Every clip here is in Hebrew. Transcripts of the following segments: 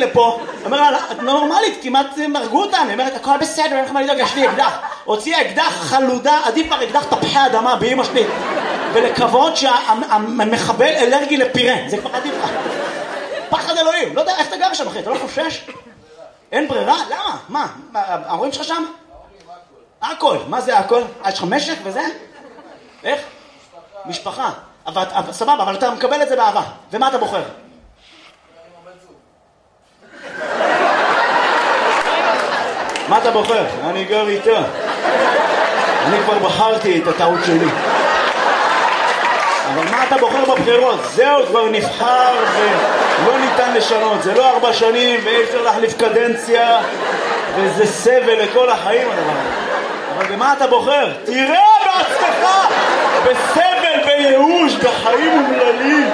לפה, אומר לה, את נורמלית, כמעט מרגו אותה, אני אומרת, הכל בסדר, אין לך מה לדאוג, יש לי אקדח. הוציאה אקדח חלודה, עדיף כבר אקדח תפוחי אדמה באמא שלי, ולקוות שהמחבל אלרגי לפירה, זה כבר עדיף לך. פחד אלוהים, לא יודע איך אתה גר שם אחי, אתה לא חושש? אין ברירה? למה? מה? ההורים שלך שם? הכל, מה זה הכל? יש לך משק וזה? איך? משפחה. סבבה, אבל אתה מקבל את זה באהבה. ומה אתה בוחר? מה אתה בוחר? אני גר איתה. אני כבר בחרתי את הטעות שלי. אבל מה אתה בוחר בבחירות? זהו, כבר נבחר ולא ניתן לשנות. זה לא 4 שנים ואי אפשר להחליף קדנציה וזה סבל לכל החיים הדבר. אבל במה אתה בוחר? תראה בעצמך! בסבל, בייאוש, בחיים אומללים.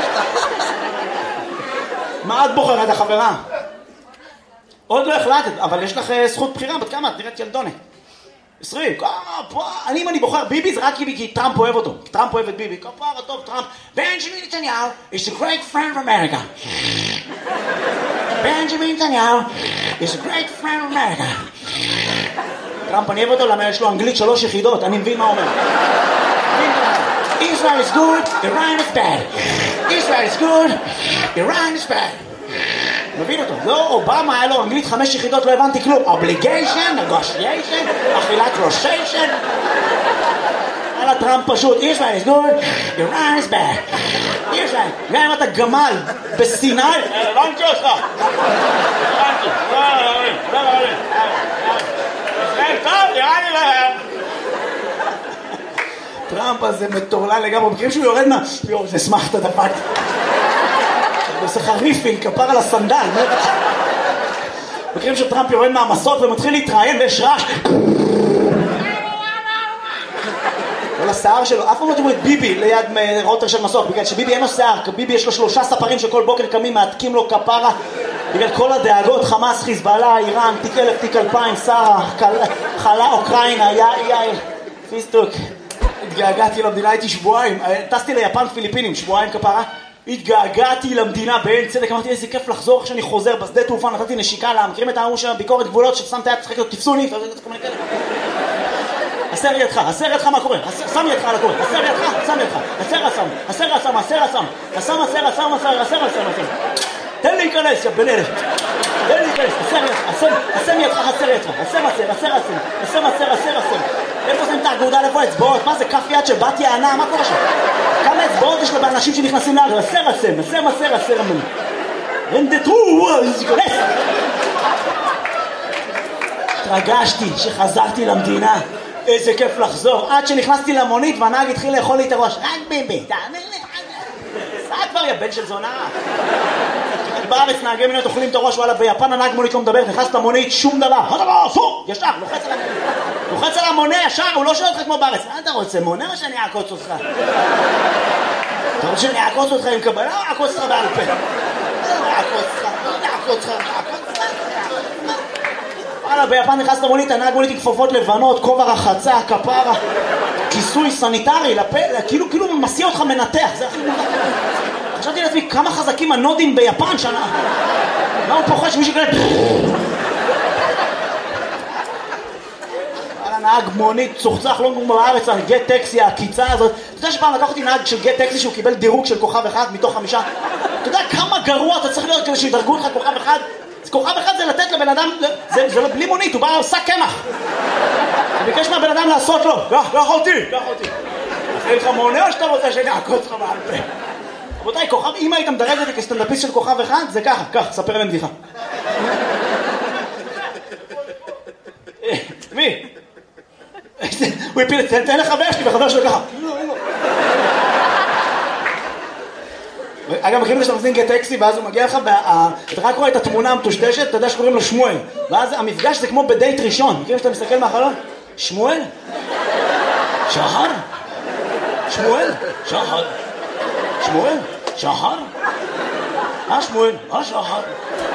מה את בוחרת, החברה? עוד לא החלטת, אבל יש לך זכות בחירה. בת כמה? את נראית ילדונת. 20. אם אני בוחר ביבי זה רק כי טראמפ אוהב אותו. טראמפ אוהב את ביבי. כפרה טוב טראמפ. בנג'מין נתניהו is a great friend of America. בנג'מין נתניהו is a great friend of America. טראמפ אני אוהב אותו למה יש לו אנגלית 3 יחידות. אני מבין מה אומר. Israel is good, Iran is bad. Israel is good, Iran is bad. מבין אותו. לא, אובמה היה לו אנגלית 5 יחידות, לא הבנתי כלום. Obligation, negotiation, אכילת ראשיישן. על הטראמפ פשוט. Israel is good, Iran is bad. Israel, גם אם אתה גמל בסיני, הבנתי אותך. הבנתי. לא. ישראל טוב, נראה לי להם. טראמפ הזה מטורלל לגמרי. מכירים שהוא יורד מה? יו, זה שמחת דפק. עושה לך ריפיל, כפר על הסנדל. מכירים שטראמפ יורד מהמסות ומתחיל להתראיין ויש רעש. כל השיער שלו, אף פעם לא תראו את ביבי ליד רוטר של מסוק, בגלל שביבי אין לו שיער, ביבי יש לו 3 ספרים שכל בוקר קמים, מעתקים לו כפרה, בגלל כל הדאגות, חמאס, חיזבאללה, איראן, תיק 1000, תיק 2000, שרה, חלה, אוקראינה, יאיר, פיסטוק. התגעגעתי למדינה, הייתי שבועיים, טסתי ליפן פיליפינים, שבועיים כפרה, התגעגעתי למדינה בעין צדק, אמרתי איזה כיף לחזור כשאני חוזר בשדה תעופה, נתתי נשיקה לה, מכירים את ההוא של ביקורת גבולות ששמת יד, צחק לו, תפסוני, הסר ידך מה קורה, שם ידך על הקורה, הסר ידך, שם ידך, הסר, תן לי להיכנס, יא בללת, תן לי להיכנס, הסם ידך, הסר, איפה שמים את האגודה, איפה האצבעות, מה זה, כף יד של בת יענה, מה קורה שם? כמה אצבעות יש לאנשים שנכנסים לאגר, הסר, רנדטרו, להיכנס. התרגשתי שחזרתי למדינה, איזה כיף לחזור, עד שנכנסתי למונית והנהג התחיל לאכול לי את הראש, רק ביבי, תאמר לי, סע כבר יא בן של זונה. בארץ נהגי מוניות אוכלים את הראש, וואלה ביפן הנהג מונית לא מדבר, נכנס למונית, שום דבר, ישר, לוחץ על המונה ישר, הוא לא שואל אותך כמו בארץ, אתה רוצה מונה או שאני אעקוץ אותך? אתה רוצה שאני אעקוץ אותך עם קבלה או אעקוץ אותך בעל פה? אעקוץ אותך. וואלה, ביפן נכנס למונית, הנהג מונית עם כפפות לבנות, כובע רחצה, כפרה, כיסוי סניטרי, כאילו מסיע אותך מנתח, זה הכי מונח. חשבתי לעצמי, כמה חזקים הנודים ביפן שנה. מה הוא פוחד שמישהו כאלה... נהג מונית, צוחצח לא כמו בארץ, על גט טקסי, הקיצה הזאת. אתה יודע שפעם לקחתי נהג של גט טקסי שהוא קיבל דירוג של כוכב 1 מתוך 5? אתה יודע כמה גרוע אתה צריך להיות כדי שידרגו לך כוכב 1? כוכב 1 זה לתת לבן אדם, זה בלי מונית, הוא בא עושה קמח. הוא ביקש מהבן אדם לעשות לו, קח אותי. עושה לך מונה או שאתה רוצה שאני אעקוץ לך בעל פה? רבותיי, כוכב, אם היית מדרג את זה כסטנדאפיסט של כוכב 1, זה ככה, ספר להם בדיחה. מי? הוא הפיל, תן לחבר שלי, וחבר שלו ככה. אגב, מכירים שאתה מזין גט טקסי, ואז הוא מגיע לך, אתה רק רואה את התמונה המטושטשת, אתה יודע שקוראים לו שמואל. ואז המפגש זה כמו בדייט ראשון. מכירים שאתה מסתכל מהחלון? שמואל? שחר? שמואל? שחר? שמואל? שחר? שמואל? שחר?